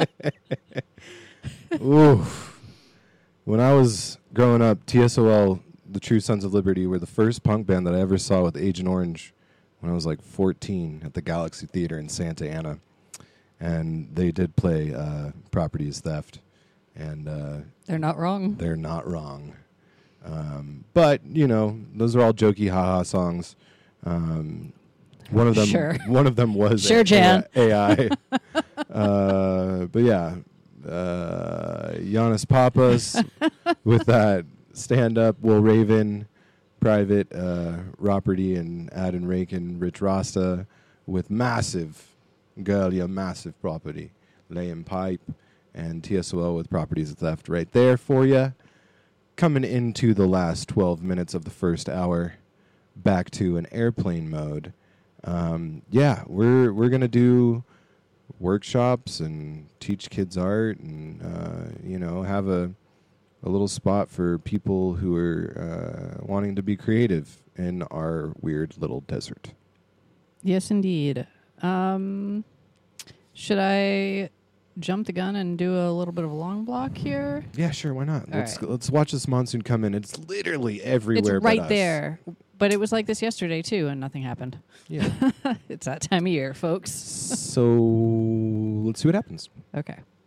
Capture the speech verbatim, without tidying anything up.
Oof. When I was growing up, T S O L, the True Sons of Liberty, were the first punk band that I ever saw with Agent Orange when I was like fourteen at the Galaxy Theater in Santa Ana. And they did play uh, Property is Theft. And uh, they're not wrong. They're not wrong. Um, but, you know, those are all jokey ha-ha songs. Um, one of them Sure. One of them was sure, a- Jan. A I. uh, but yeah, uh, Giannis Papas with that stand-up, Will Raven, Private, uh, Roperty, and Adam Rakin, Rich Rasta with massive, girl, your massive property, laying pipe, and T S O L with Properties of Theft right there for you. Coming into the last twelve minutes of the first hour, back to an airplane mode. Um, yeah, we're we're gonna do workshops and teach kids art, and uh, you know, have a a little spot for people who are uh, wanting to be creative in our weird little desert. Yes, indeed. Um, should I jump the gun and do a little bit of a long block here? Yeah, sure. Why not? All let's right. let's watch this monsoon come in. It's literally everywhere. It's right but us. there. But it was like this yesterday, too, and nothing happened. Yeah. It's that time of year, folks. So let's see what happens. Okay.